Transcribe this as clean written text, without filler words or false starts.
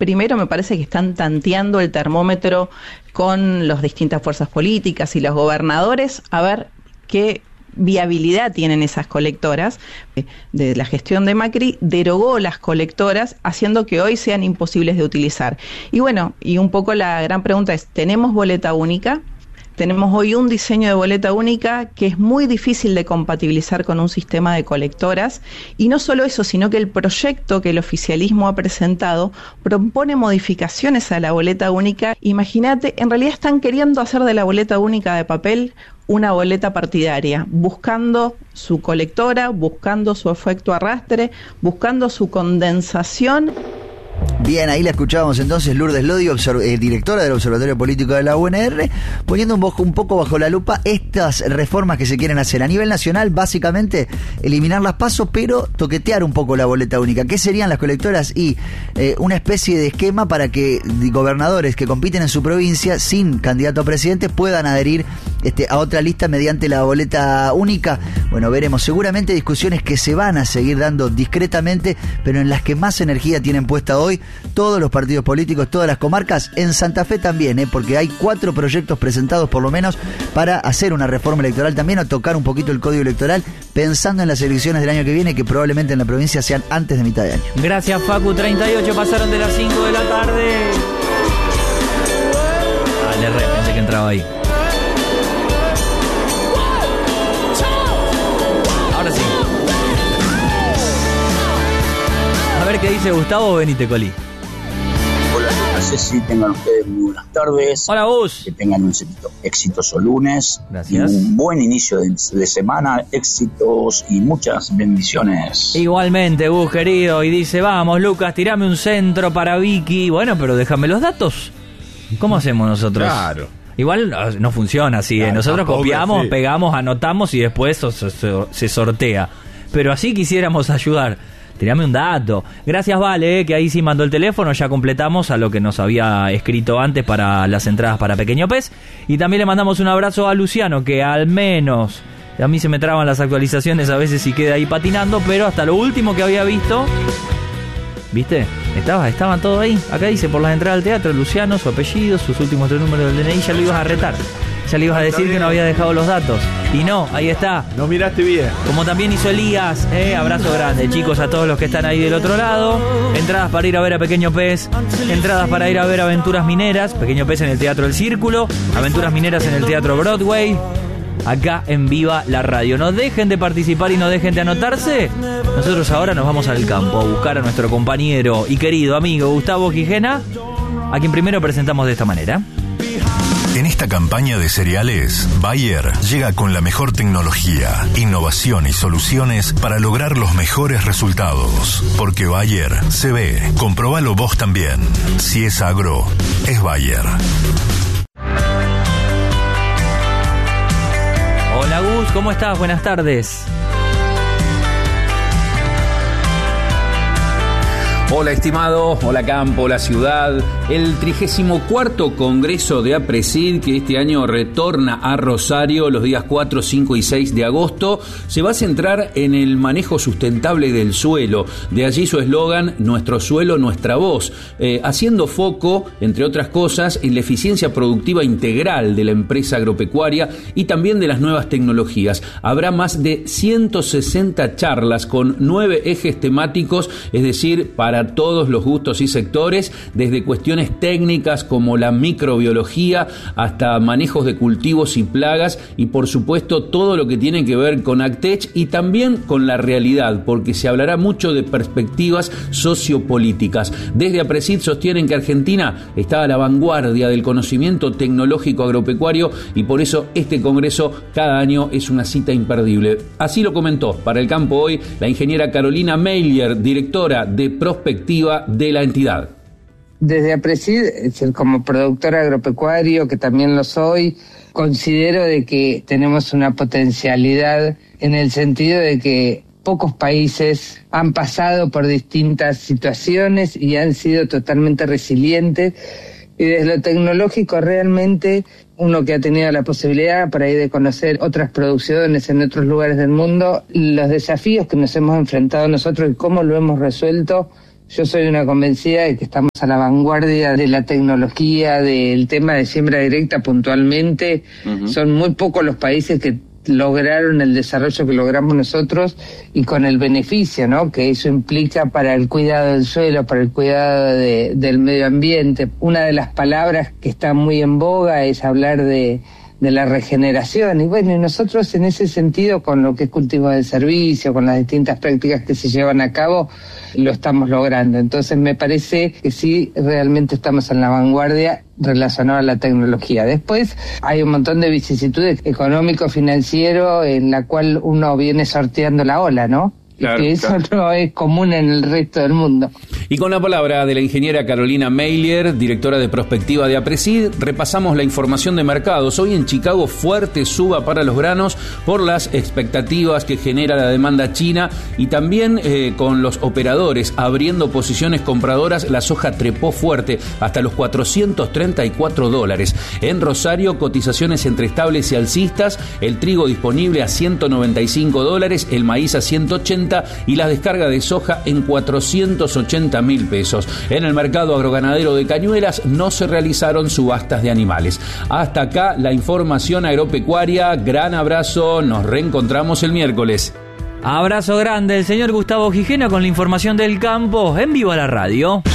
primero me parece que están tanteando el termómetro con las distintas fuerzas políticas y los gobernadores a ver qué viabilidad tienen esas colectoras. De la gestión de Macri derogó las colectoras, haciendo que hoy sean imposibles de utilizar. Y bueno, y un poco la gran pregunta es, ¿tenemos boleta única? Tenemos hoy un diseño de boleta única que es muy difícil de compatibilizar con un sistema de colectoras, y no solo eso, sino que el proyecto que el oficialismo ha presentado propone modificaciones a la boleta única. Imagínate, en realidad están queriendo hacer de la boleta única de papel una boleta partidaria, buscando su colectora, buscando su efecto arrastre, buscando su condensación. Bien, ahí la escuchábamos entonces Lourdes Lodi, directora del Observatorio Político de la UNR, poniendo un poco bajo la lupa estas reformas que se quieren hacer a nivel nacional, básicamente eliminar las PASO, pero toquetear un poco la boleta única. ¿Qué serían las colectoras? Y una especie de esquema para que gobernadores que compiten en su provincia sin candidato a presidente puedan adherir a otra lista mediante la boleta única. Bueno, veremos, seguramente discusiones que se van a seguir dando discretamente, pero en las que más energía tienen puesta hoy todos los partidos políticos, todas las comarcas, en Santa Fe también, porque hay 4 proyectos presentados por lo menos para hacer una reforma electoral también, o tocar un poquito el código electoral, pensando en las elecciones del año que viene, que probablemente en la provincia sean antes de mitad de año. Gracias, Facu. 38 pasaron de las 5 de la tarde. Le pensé que entraba ahí. Ahora sí. A ver qué dice Gustavo Benítez Colí. Hola, no sé si tengan ustedes muy buenas tardes. Hola, vos. Que tengan un exitoso lunes. Gracias. Y un buen inicio de semana, éxitos y muchas bendiciones. Igualmente, Gus, querido. Y dice, vamos, Lucas, tirame un centro para Vicky. Bueno, pero déjame los datos. ¿Cómo hacemos nosotros? Claro. Igual no funciona así, claro, nosotros copiamos, sí, pegamos, anotamos y después se sortea. Pero así quisiéramos ayudar. Tirame un dato. Gracias, Vale, que ahí sí mandó el teléfono. Ya completamos a lo que nos había escrito antes para las entradas para Pequeño Pez. Y también le mandamos un abrazo a Luciano, que al menos... A mí se me traban las actualizaciones a veces y queda ahí patinando, pero hasta lo último que había visto... ¿Viste? Estaban todos ahí. Acá dice, por las entradas al teatro, Luciano, su apellido, sus últimos 3 números del DNI. Ya lo ibas a retar. Ya le ibas a decir que no había dejado los datos. Y no, ahí está. No miraste bien. Como también hizo Elías. Abrazo grande, chicos, a todos los que están ahí del otro lado. Entradas para ir a ver a Pequeño Pez. Entradas para ir a ver Aventuras Mineras. Pequeño Pez en el Teatro El Círculo. Aventuras Mineras en el Teatro Broadway. Acá en Viva la Radio. No dejen de participar y no dejen de anotarse. Nosotros ahora nos vamos al campo a buscar a nuestro compañero y querido amigo Gustavo Quijena, a quien primero presentamos de esta manera. En esta campaña de cereales, Bayer llega con la mejor tecnología, innovación y soluciones para lograr los mejores resultados. Porque Bayer se ve. Comprobalo vos también. Si es agro, es Bayer. Hola Gus, ¿cómo estás? Buenas tardes. Hola estimado, hola campo, hola ciudad. El 34º Congreso de APRESID, que este año retorna a Rosario los días 4, 5 y 6 de agosto, se va a centrar en el manejo sustentable del suelo. De allí su eslogan, nuestro suelo, nuestra voz, haciendo foco, entre otras cosas, en la eficiencia productiva integral de la empresa agropecuaria y también de las nuevas tecnologías. Habrá más de 160 charlas con 9 ejes temáticos, es decir, para todos los gustos y sectores, desde cuestiones técnicas como la microbiología hasta manejos de cultivos y plagas, y por supuesto todo lo que tiene que ver con AgTech y también con la realidad, porque se hablará mucho de perspectivas sociopolíticas. Desde APRESID sostienen que Argentina está a la vanguardia del conocimiento tecnológico agropecuario y por eso este congreso cada año es una cita imperdible. Así lo comentó para El Campo Hoy la ingeniera Carolina Meilier, directora de Prospectiva de la entidad. Desde APRESID, como productor agropecuario, que también lo soy, considero de que tenemos una potencialidad en el sentido de que pocos países han pasado por distintas situaciones y han sido totalmente resilientes. Y desde lo tecnológico realmente uno que ha tenido la posibilidad por ahí de conocer otras producciones en otros lugares del mundo, los desafíos que nos hemos enfrentado nosotros y cómo lo hemos resuelto Yo soy una convencida de que estamos a la vanguardia de la tecnología, del tema de siembra directa puntualmente. Son muy pocos los países que lograron el desarrollo que logramos nosotros y con el beneficio, ¿no?, que eso implica para el cuidado del suelo, para el cuidado del medio ambiente. Una de las palabras que está muy en boga es hablar de la regeneración, y bueno, y nosotros en ese sentido, con lo que es cultivo de servicio, con las distintas prácticas que se llevan a cabo, lo estamos logrando. Entonces me parece que sí, realmente estamos en la vanguardia relacionado a la tecnología. Después hay un montón de vicisitudes económico-financiero en la cual uno viene sorteando la ola, ¿no? Claro, que eso no es común en el resto del mundo. Y con la palabra de la ingeniera Carolina Meiler, directora de prospectiva de APRESID, repasamos la información de mercados. Hoy en Chicago, fuerte suba para los granos por las expectativas que genera la demanda china y también con los operadores abriendo posiciones compradoras, la soja trepó fuerte hasta los $434. En Rosario, cotizaciones entre estables y alcistas, el trigo disponible a $195, el maíz a 180 y la descarga de soja en 480.000 pesos. En el mercado agroganadero de Cañuelas no se realizaron subastas de animales. Hasta acá la información agropecuaria. Gran abrazo, nos reencontramos el miércoles. Abrazo grande, el señor Gustavo Gijena con la información del campo en Viva la Radio.